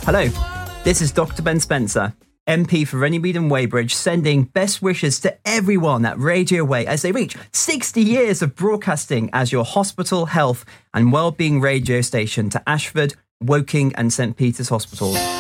Hello, this is Dr. Ben Spencer, MP for Runnymede and Weybridge, sending best wishes to everyone at Radio Way as they reach 60 years of broadcasting as your hospital, health and wellbeing radio station to Ashford, Woking and St Peter's hospitals.